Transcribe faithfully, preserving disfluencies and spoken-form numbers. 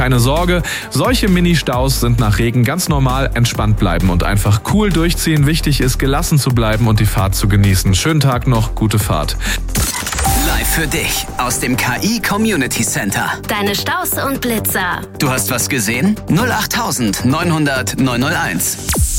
keine Sorge, solche Mini-Staus sind nach Regen ganz normal. Entspannt bleiben und einfach cool durchziehen. Wichtig ist, gelassen zu bleiben und die Fahrt zu genießen. Schönen Tag noch, gute Fahrt. Live für dich aus dem K I Community Center. Deine Staus und Blitzer. Du hast was gesehen? null acht neunhundert neunhunderт neunhunderteins.